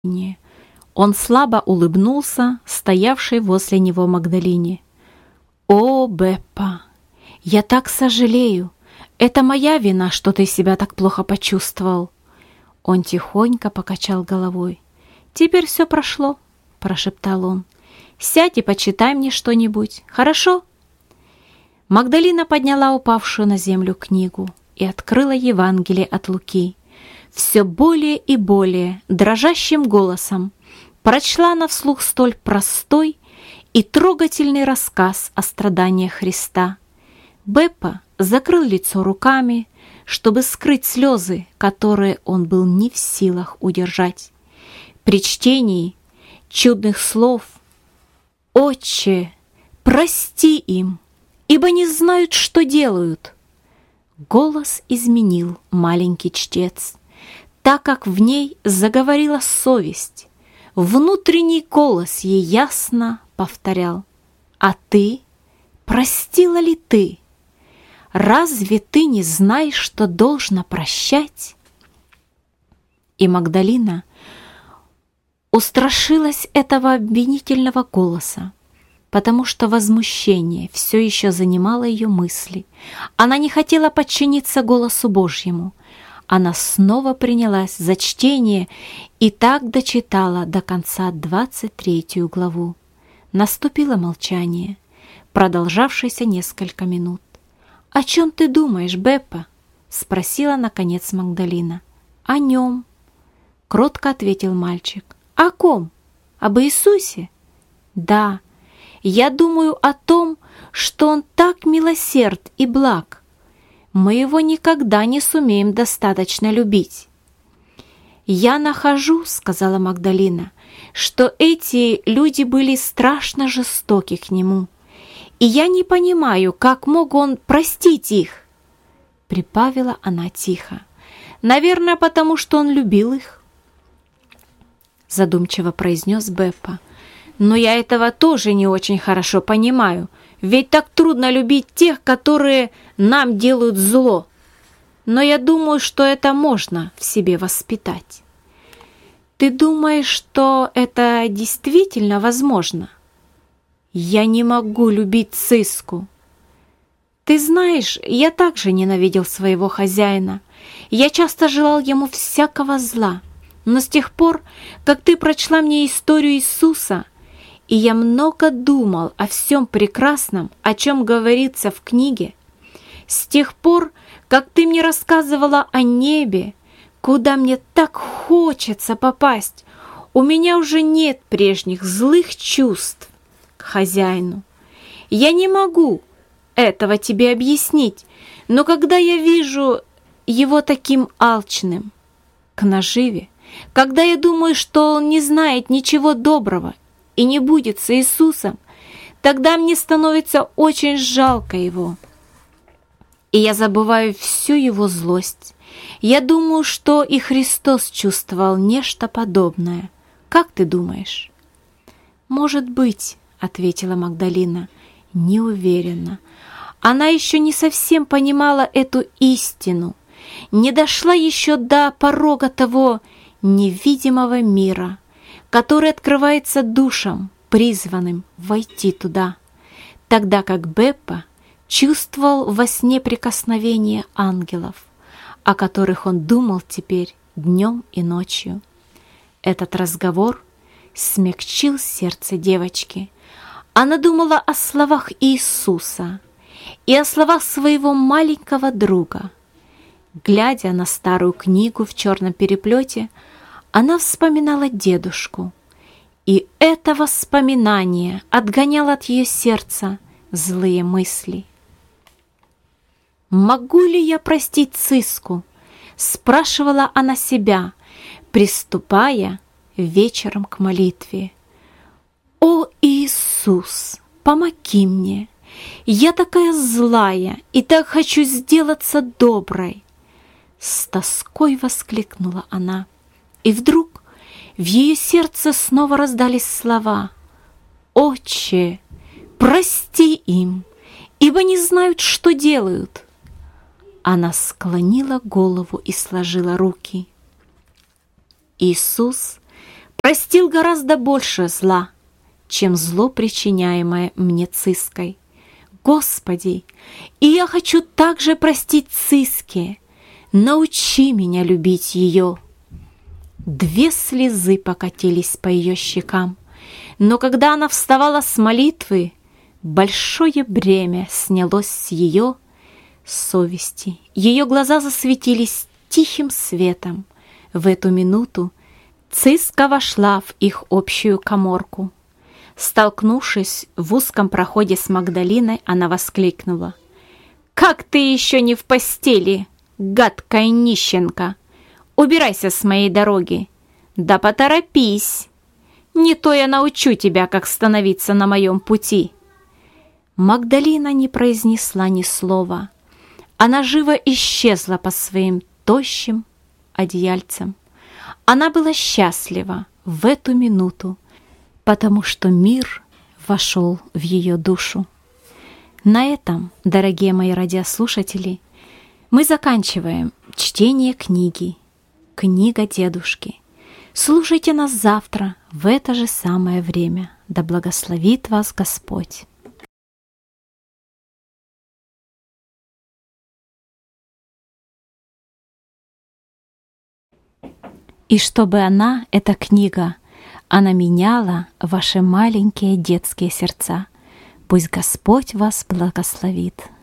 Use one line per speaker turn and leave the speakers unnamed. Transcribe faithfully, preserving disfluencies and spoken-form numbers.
Он слабо улыбнулся стоявшей возле него Магдалине. «О, Беппа, я так сожалею! Это моя вина, что ты себя так плохо почувствовал!» Он тихонько покачал головой. «Теперь все прошло», — прошептал он. «Сядь и почитай мне что-нибудь, хорошо?» Магдалина подняла упавшую на землю книгу и открыла Евангелие от Луки. Все более и более дрожащим голосом прочла она вслух столь простой и трогательный рассказ о страданиях Христа. Беппа закрыл лицо руками, чтобы скрыть слезы, которые он был не в силах удержать. При чтении чудных слов «Отче, прости им, ибо не знают, что делают», голос изменил маленький чтец, так как в ней заговорила совесть. Внутренний голос ей ясно повторял: «А ты? Простила ли ты? Разве ты не знаешь, что должна прощать?» И Магдалина устрашилась этого обвинительного голоса, потому что возмущение все еще занимало ее мысли. Она не хотела подчиниться голосу Божьему. Она снова принялась за чтение и так дочитала до конца двадцать третью главу. Наступило молчание, продолжавшееся несколько минут. «О чем ты думаешь, Беппа?» — спросила, наконец, Магдалина. «О нем», — кротко ответил мальчик. «О ком? Об Иисусе?» «Да, я думаю о том, что Он так милосерд и благ. Мы Его никогда не сумеем достаточно любить». «Я нахожу, — сказала Магдалина, — что эти люди были страшно жестоки к Нему, и я не понимаю, как мог Он простить их», — прибавила она тихо. «Наверное, потому что Он любил их», — задумчиво произнес Беппа. «Но я этого тоже не очень хорошо понимаю, ведь так трудно любить тех, которые нам делают зло. Но я думаю, что это можно в себе воспитать». «Ты думаешь, что это действительно возможно?» «Я не могу любить Циску. Ты знаешь, я также ненавидел своего хозяина. Я часто желал ему всякого зла. Но с тех пор, как ты прочла мне историю Иисуса, и я много думал о всем прекрасном, о чем говорится в книге, с тех пор, как ты мне рассказывала о небе, куда мне так хочется попасть, у меня уже нет прежних злых чувств к хозяину. Я не могу этого тебе объяснить, но когда я вижу его таким алчным к наживе, когда я думаю, что он не знает ничего доброго и не будет с Иисусом, тогда мне становится очень жалко его. И я забываю всю его злость. Я думаю, что и Христос чувствовал нечто подобное. Как ты думаешь?» «Может быть», — ответила Магдалина, неуверенно. Она еще не совсем понимала эту истину, не дошла еще до порога того невидимого мира, который открывается душам, призванным войти туда, тогда как Беппа чувствовал во сне прикосновение ангелов, о которых он думал теперь днем и ночью. Этот разговор смягчил сердце девочки. Она думала о словах Иисуса и о словах своего маленького друга. Глядя на старую книгу в черном переплете, она вспоминала дедушку, и это воспоминание отгоняло от ее сердца злые мысли. «Могу ли я простить Циску?» — спрашивала она себя, приступая вечером к молитве. «О, Иисус, помоги мне! Я такая злая и так хочу сделаться доброй!» С тоской воскликнула она, и вдруг в ее сердце снова раздались слова: «Отче, прости им, ибо не знают, что делают». Она склонила голову и сложила руки. Иисус простил гораздо больше зла, чем зло, причиняемое мне Циской. Господи, и я хочу также простить Циске. Научи меня любить ее». Две слезы покатились по ее щекам, но когда она вставала с молитвы, большое бремя снялось с ее совести. Ее глаза засветились тихим светом. В эту минуту Циска вошла в их общую каморку. Столкнувшись в узком проходе с Магдалиной, она воскликнула: «Как ты еще не в постели, гадкая нищенка! Убирайся с моей дороги! Да поторопись! Не то я научу тебя, как становиться на моем пути!» Магдалина не произнесла ни слова. Она живо исчезла по своим тощим одеяльцам. Она была счастлива в эту минуту, потому что мир вошел в ее душу. На этом, дорогие мои радиослушатели, мы заканчиваем чтение книги «Книга дедушки». Слушайте нас завтра в это же самое время. Да благословит вас Господь! И чтобы она, эта книга, она меняла ваши маленькие детские сердца. Пусть Господь вас благословит.